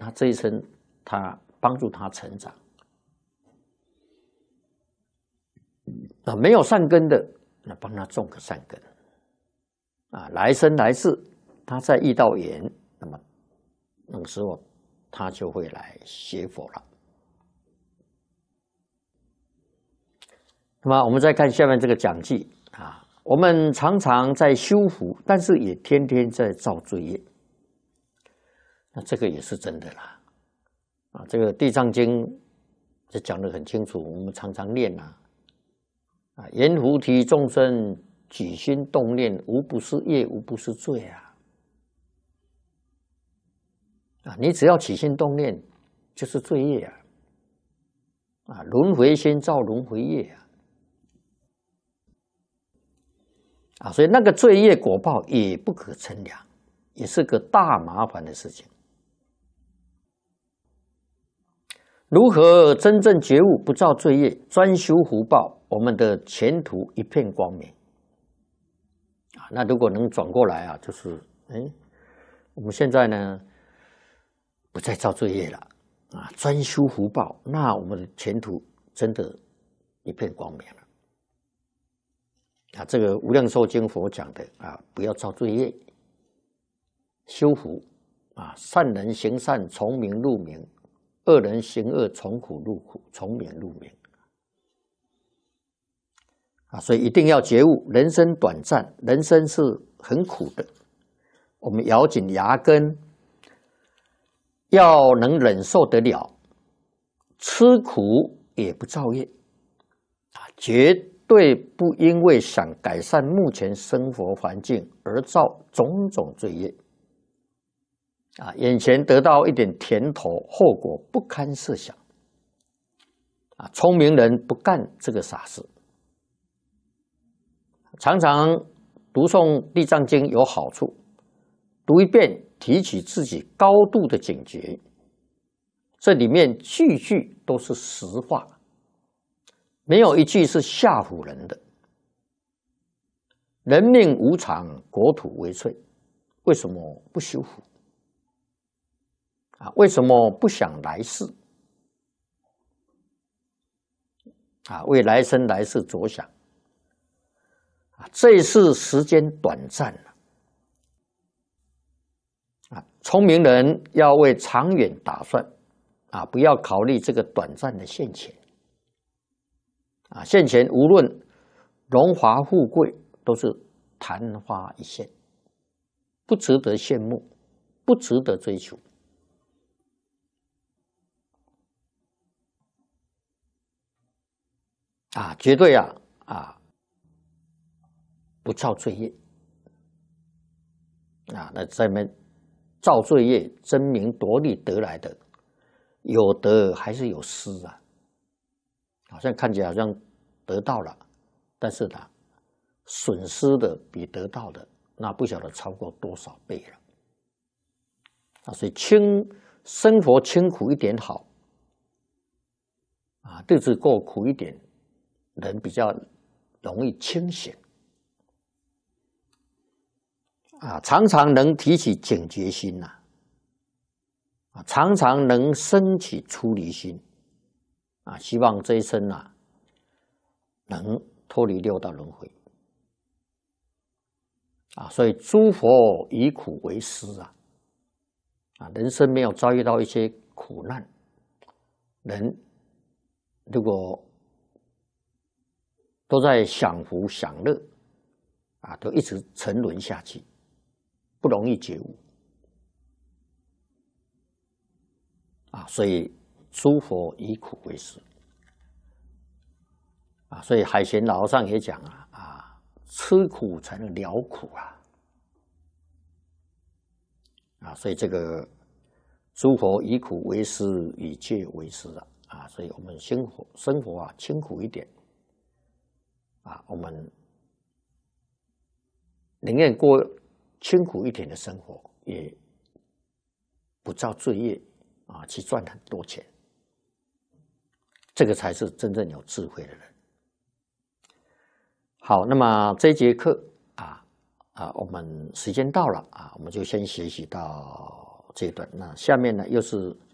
他这一生他帮助他成长。没有善根的，那帮他种个善根。来生来世，他再遇到缘，那么那个时候他就会来学佛了。那么我们再看下面这个讲记我们常常在修福，但是也天天在造罪业。那这个也是真的啦。这个《地藏经》就讲得很清楚，我们常常念阎浮提众生起心动念，无不是业，无不是罪你只要起心动念，就是罪业轮回心造轮回业所以那个罪业果报也不可称量，也是个大麻烦的事情。如何真正觉悟，不造罪业，专修福报，我们的前途一片光明那如果能转过来就是我们现在呢不再造罪业了专修福报，那我们的前途真的一片光明了这个无量寿经佛讲的不要造罪业，修福善人行善，从明入明；恶人行恶，从苦入苦，从明入明所以一定要觉悟，人生短暂，人生是很苦的，我们咬紧牙根，要能忍受得了，吃苦也不造业绝对不因为想改善目前生活环境而造种种罪业眼前得到一点甜头，后果不堪设想聪明人不干这个傻事。常常读诵《地藏经》有好处，读一遍提起自己高度的警觉，这里面句句都是实话，没有一句是吓唬人的。人命无常，国土为脆，为什么不修福为什么不想来世为来生来世着想这一世时间短暂聪明人要为长远打算不要考虑这个短暂的现前现前无论荣华富贵都是昙花一现，不值得羡慕，不值得追求绝对不造罪业那咱们造罪业争名夺利得来的，有得还是有失好像看起来好像得到了，但是损失的比得到的那不晓得超过多少倍了所以生活清苦一点好日子过苦一点，人比较容易清醒常常能提起警觉心常常能升起出离心希望这一生能脱离六道轮回所以诸佛以苦为师人生没有遭遇到一些苦难，人如果都在享福享乐都一直沉沦下去，不容易觉悟所以诸佛以苦为师所以海贤老和尚也讲吃苦才能了苦所以这个诸佛以苦为师，以戒为师所以我们生活清苦一点我们宁愿过清苦一点的生活，也不造罪业去赚很多钱，这个才是真正有智慧的人。好，那么这一节课我们时间到了我们就先学习到这一段。那下面呢又是